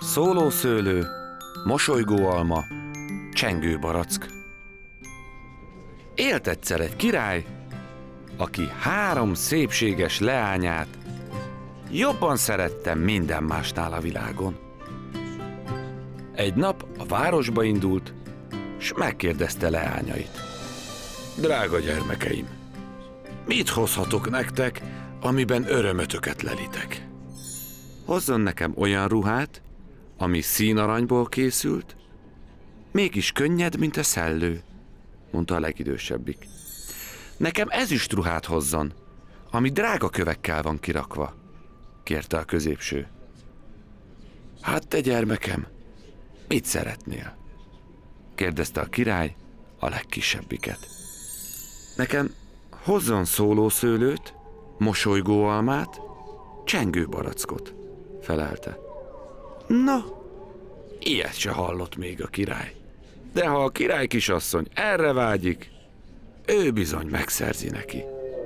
Szólószőlő, mosolygóalma, csengőbarack. Élt egyszer egy király, aki 3 szépséges leányát jobban szerette minden másnál a világon. Egy nap a városba indult, s megkérdezte leányait. Drága gyermekeim, mit hozhatok nektek, amiben örömötöket lelitek? Hozzon nekem olyan ruhát, ami színaranyból készült, mégis könnyed, mint a szellő, mondta a legidősebbik. Nekem ezüst ruhát hozzon, ami drága kövekkel van kirakva, kérte a középső. Hát te gyermekem, mit szeretnél? Kérdezte a király a legkisebbiket. Nekem hozzon szólószőlőt, mosolygóalmát, csengőbarackot, felelte. Na, ilyet se hallott még a király. De ha a király kisasszony erre vágyik, ő bizony megszerzi neki.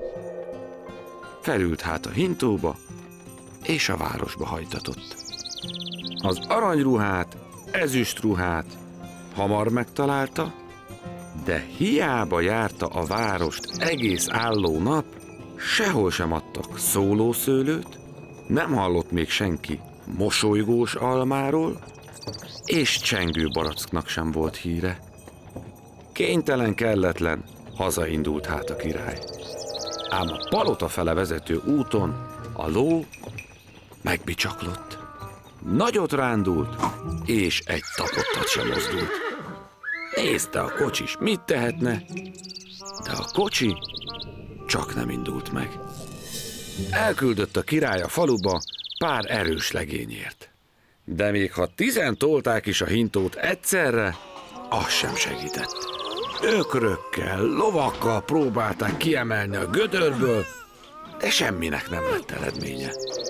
Felült hát a hintóba, és a városba hajtatott. Az aranyruhát, ezüstruhát hamar megtalálta, de hiába járta a várost egész álló nap, sehol sem adtak szólószőlőt, nem hallott még senki mosolygós almáról, és csengőbaracknak sem volt híre. Kénytelen, kelletlen, hazaindult hát a király. Ám a palota fele vezető úton a ló megbicsaklott. Nagyot rándult, és egy tapottat sem mozdult. Nézte a kocsis, mit tehetne, de a kocsi csak nem indult meg. Elküldött a király a faluba pár erős legényért. De még ha 10 tolták is a hintót egyszerre, az sem segített. Ökrökkel, lovakkal próbálták kiemelni a gödörből, de semminek nem lett eredménye.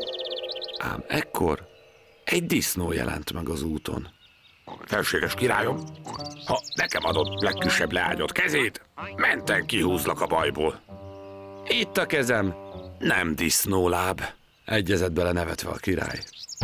Ám ekkor egy disznó jelent meg az úton. Felséges királyom, ha nekem adott legkisebb leányod kezét, menten kihúzlak a bajból. Itt a kezem, nem disznóláb, egyezett bele nevetve a király.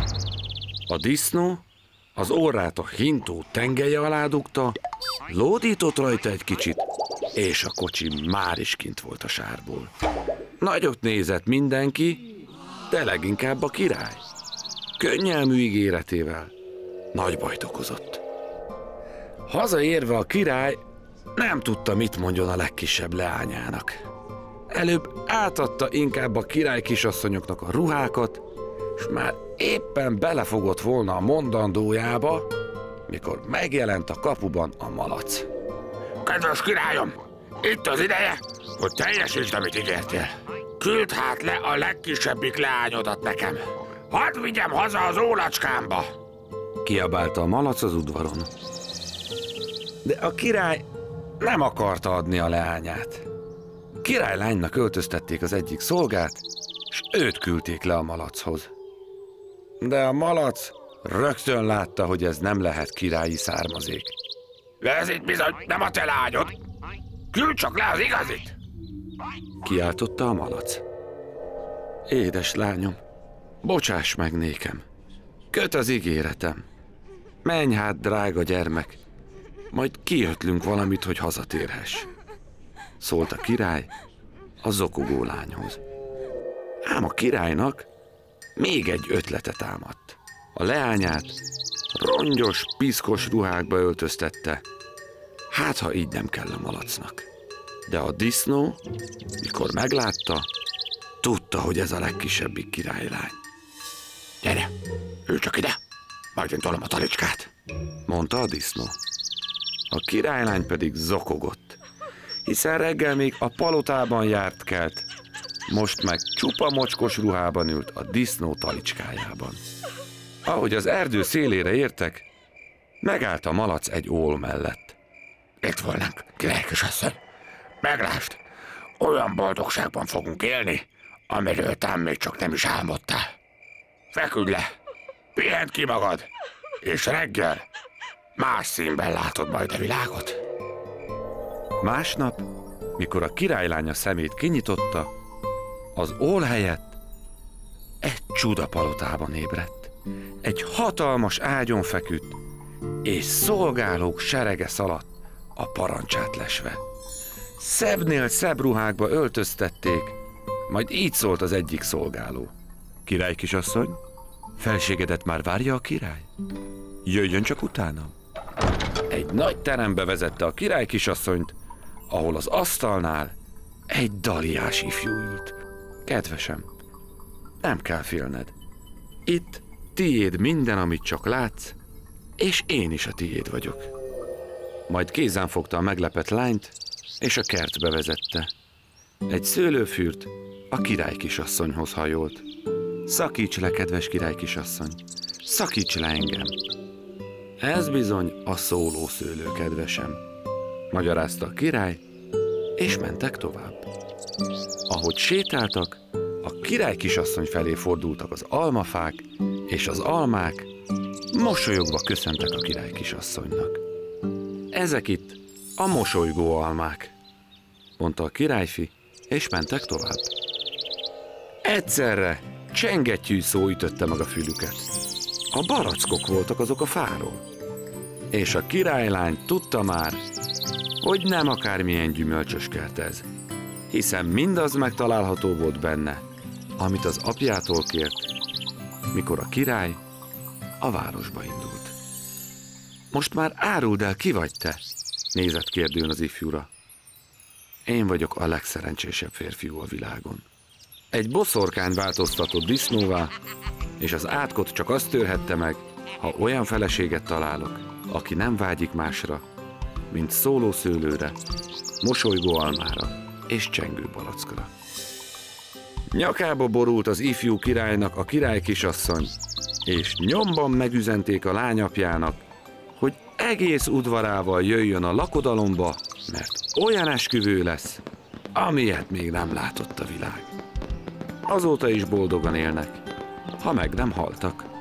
A disznó az orrát a hintó tengelye alá dugta, lódított rajta egy kicsit, és a kocsi már is kint volt a sárból. Nagyot nézett mindenki, de leginkább a király. Könnyelmű ígéretével nagy bajt okozott. Hazaérve a király nem tudta, mit mondjon a legkisebb leányának. Előbb átadta inkább a király kisasszonyoknak a ruhákat, és már éppen belefogott volna a mondandójába, mikor megjelent a kapuban a malac. Kedves királyom, itt az ideje, hogy teljesítsd, amit ígértél. Küld hát le a legkisebbik leányodat nekem. Hadd vigyem haza az ólacskámba! Kiabálta a malac az udvaron. De a király nem akarta adni a leányát. Királylánynak öltöztették az egyik szolgát, és őt küldték le a malachoz. De a malac rögtön látta, hogy ez nem lehet királyi származék. De ez itt bizony nem a te lányod! Küld csak le az igazit! Kiáltotta a malac. Édes lányom, bocsáss meg nékem. Köt az ígéretem. Menj hát, drága gyermek, majd kiötlünk valamit, hogy hazatérhess. Szólt a király a zokogó lányhoz. Ám a királynak még egy ötlete támadt. A leányát rongyos, piszkos ruhákba öltöztette, hát ha így nem kell a malacnak. De a disznó, mikor meglátta, tudta, hogy ez a legkisebbik királylány. Gyere, ülj csak ide, majd én tolom a talicskát, mondta a disznó. A királylány pedig zokogott, hiszen reggel még a palotában járt kelt, most meg csupa mocskos ruhában ült a disznó talicskájában. Ahogy az erdő szélére értek, megállt a malac egy ól mellett. Itt volnánk, király kisasszony, meglásd, olyan boldogságban fogunk élni, amiről tám még csak nem is álmodtál. Feküdj le, pihent ki magad, és reggel más színben látod majd a világot. Másnap, mikor a királylánya szemét kinyitotta, az ól helyett egy csudapalotában ébredt. Egy hatalmas ágyon feküdt, és szolgálók serege szaladt a parancsát lesve. Szebbnél szebb ruhákba öltöztették, majd így szólt az egyik szolgáló. Király kisasszony, felségedet már várja a király? Jöjjön csak utánam. Egy nagy terembe vezette a király kisasszonyt, ahol az asztalnál egy daliás ifjú ült. Kedvesem, nem kell félned. Itt tiéd minden, amit csak látsz, és én is a tiéd vagyok. Majd kézen fogta a meglepett lányt, és a kertbe vezette. Egy szőlőfürt a király kisasszonyhoz hajolt. Szakíts le, kedves király kisasszony, szakíts le engem. Ez bizony a szőlő, kedvesem, magyarázta a király, és mentek tovább. Ahogy sétáltak, a király kisasszony felé fordultak az almafák, és az almák mosolyogva köszöntek a király kisasszonynak. Ezek itt a mosolygó almák, mondta a királyfi, és mentek tovább. Egyszerre csengettyű szó ütötte meg a fülüket. A barackok voltak azok a fáról. És a királylány tudta már, hogy nem akármilyen gyümölcsös kert ez, hiszen mindaz megtalálható volt benne, amit az apjától kért, mikor a király a városba indult. Most már áruld el, ki vagy te? Nézett kérdőn az ifjúra. Én vagyok a legszerencsésebb férfiú a világon. Egy boszorkány változtatott disznóvá, és az átkot csak azt törhette meg, ha olyan feleséget találok, aki nem vágyik másra, mint szőlőre, mosolygó almára és csengő balackra. Nyakába borult az ifjú királynak a király kisasszony, és nyomban megüzenték a lányapjának, hogy egész udvarával jöjjön a lakodalomba, mert olyan esküvő lesz, amilyet még nem látott a világ. Azóta is boldogan élnek, ha meg nem haltak.